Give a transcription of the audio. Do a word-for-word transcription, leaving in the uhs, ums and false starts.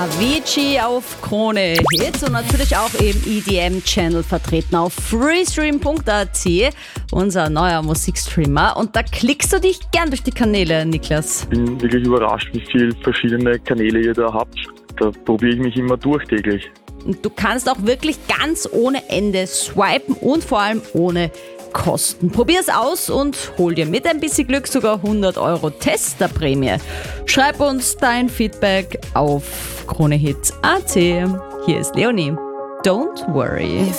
Avicii auf Krone Hits und natürlich auch im E D M-Channel vertreten auf freestream punkt a t, unser neuer Musikstreamer. Und da klickst du dich gern durch die Kanäle, Niklas. Ich bin wirklich überrascht, wie viele verschiedene Kanäle ihr da habt. Da probiere ich mich immer durch täglich. Und du kannst auch wirklich ganz ohne Ende swipen und vor allem ohne Kosten. Probier's aus und hol dir mit ein bisschen Glück sogar hundert Euro Testerprämie. Schreib uns dein Feedback auf kronehits punkt a t. Hier ist Leonie. Don't worry.